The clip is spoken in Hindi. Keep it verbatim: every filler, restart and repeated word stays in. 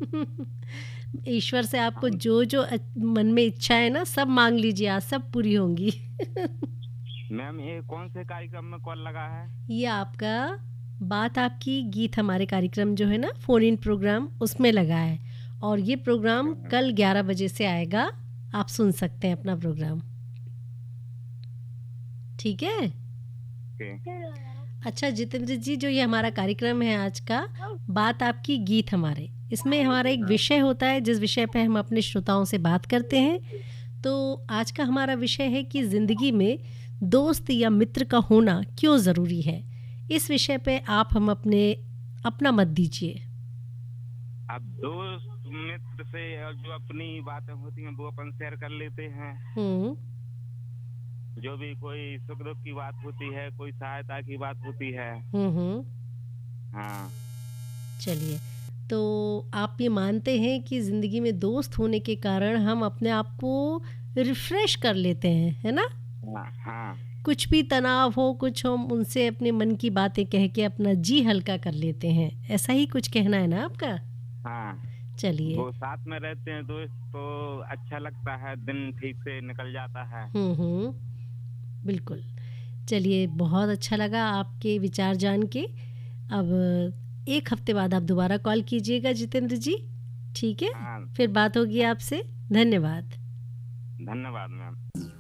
ईश्वर से आपको हम जो जो अ, मन में इच्छा है ना सब मांग लीजिए, आज सब पूरी होंगी। मैम ये कौन से कार्यक्रम में कॉल लगा है? ये आपका बात आपकी गीत हमारे कार्यक्रम जो है ना फ़ोन इन प्रोग्राम उसमें लगा है, और ये प्रोग्राम अच्छा मैम। कल ग्यारह बजे से आएगा। आप सुन सकते हैं अपना प्रोग्राम। ठीक है। ओके। अच्छा जितेंद्र जी, जो ये हमारा कार्यक्रम है आज का, बात आपकी गीत हमारे, इसमें हमारा एक हाँ। विषय होता है जिस विषय पे हम अपने श्रोताओं से बात करते हैं। तो आज का हमारा विषय है कि ज़िंदगी में दोस्त या मित्र का होना क्यों ज़रूरी है। इस विषय पे आप हम अपने अपना मत दीजिए। अब दोस्त मित्र से और जो अपनी बातें होती हैं वो अपन शेयर कर लेते हैं। हम्म। जो भी कोई सुख दुख की बात होती है, कोई सहायता की बात होती है। हम्म हम्म। हाँ। चलिए, तो आप ये मानते हैं कि ज़िंदगी में दोस्त होने के कारण हम अपने आप को रिफ़्रेश कर लेते हैं, है ना? हाँ। हाँ। कुछ भी तनाव हो, कुछ हम उनसे अपने मन की बातें कह के अपना जी हल्का कर लेते हैं, ऐसा ही कुछ कहना है ना आपका? हाँ। चलिए। वो साथ में रहते हैं दोस्त तो अच्छा लगता है, दिन ठीक से निकल जाता है। हम्म हम्म। बिल्कुल। चलिए, बहुत अच्छा लगा आपके विचार जान के। अब एक हफ्ते बाद आप दोबारा कॉल कीजिएगा जितेंद्र जी। ठीक है, हाँ। फिर बात होगी आपसे। धन्यवाद। धन्यवाद मैम।